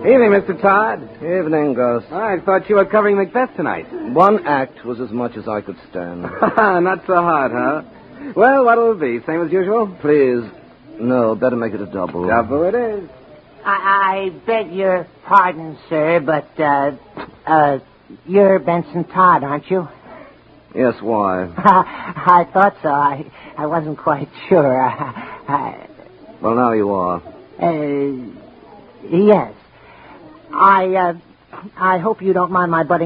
Evening, Mr. Todd. Evening, Gus. I thought you were covering Macbeth tonight. One act was as much as I could stand. Not so hard, huh? Well, what'll it be? Same as usual? Please. No, better make it a double. Double it is. I beg your pardon, sir, but, you're Benson Todd, aren't you? Yes, why? I thought so. I wasn't quite sure. Well, now you are. Yes. I hope you don't mind my butting